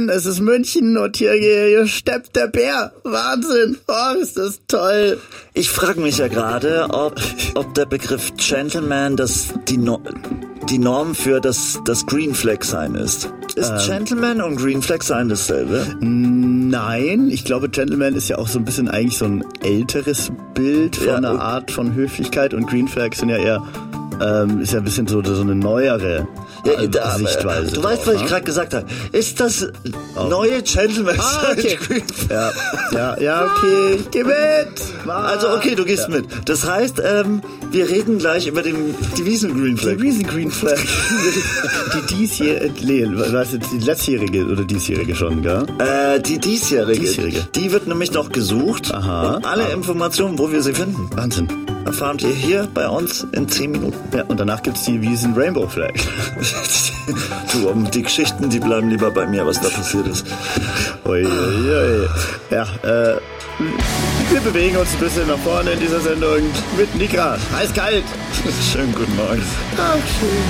Es ist München und hier steppt der Bär. Wahnsinn. Oh, ist das toll. Ich frage mich ja gerade, ob der Begriff Gentleman die Norm für das Green Flag Sign ist. Ist Gentleman und Green Flag Sign dasselbe? Nein, ich glaube, Gentleman ist ja auch so ein bisschen eigentlich so ein älteres Bild von einer Art von Höflichkeit und Green Flags sind ja eher ist ja ein bisschen so eine neuere Sichtweise. Du weißt, was ich gerade gesagt habe. Ist das neue Gentleman? Okay. Ja, okay, ich geh mit. Also okay, du gehst mit. Das heißt, wir reden gleich über den Devisen Green Flag. Devisen Green Flag. Die die letztjährige oder diesjährige schon, gell? Die diesjährige. Die wird nämlich noch gesucht. Aha. Und alle Informationen, wo wir sie finden. Wahnsinn. Erfahren ihr hier bei uns in 10 Minuten. Ja, und danach gibt's die Wiesen Rainbow Flag. Du, die Geschichten, die bleiben lieber bei mir, was da passiert ist. Ui. Ja, wir bewegen uns ein bisschen nach vorne in dieser Sendung mit Nika. Heiß kalt. Schönen guten Morgen. Ach, schön.